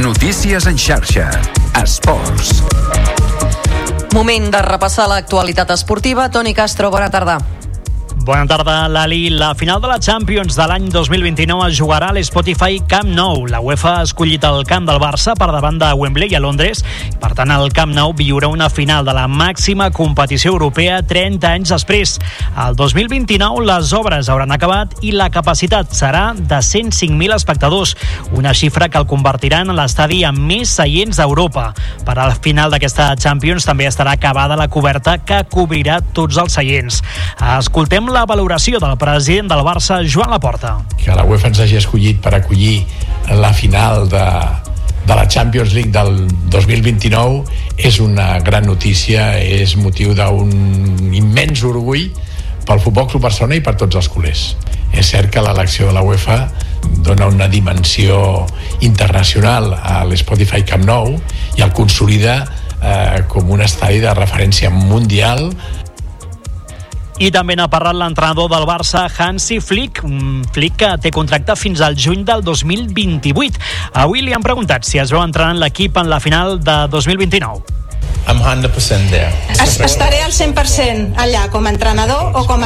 Notícies en xarxa. Esports. Moment de repassar l'actualitat esportiva. Toni Castro, bona tarda. Bona tarda, Lali. La final de la Champions de l'any 2029 es jugarà a l'Spotify Camp Nou. La UEFA ha escollit el camp del Barça per davant de Wembley a Londres. Per tant, el Camp Nou viurà una final de la màxima competició europea 30 anys després. El 2029 les obres hauran acabat i la capacitat serà de 105.000 espectadors, una xifra que el convertirà en l'estadi amb més seients d'Europa. Per al final d'aquesta Champions també estarà acabada la coberta que cobrirà tots els seients. Escoltem la valoració del president del Barça, Joan Laporta. Que la UEFA ens hagi escollit per acollir la final de la Champions League del 2029 és una gran notícia, és motiu d'un immens orgull pel Futbol Club Barcelona i per tots els culers. És cert que l'elecció de la UEFA dona una dimensió internacional a l'Spotify Camp Nou i el consolida com un estadi de referència mundial. I també n'ha parlat l'entrenador del Barça, Hansi Flick, Flick que té contracte fins al juny del 2028. Avui li han preguntat si es veu entrenant l'equip en la final de 2029. I'm 100% there. Estaré al 100% allà com a entrenador o com a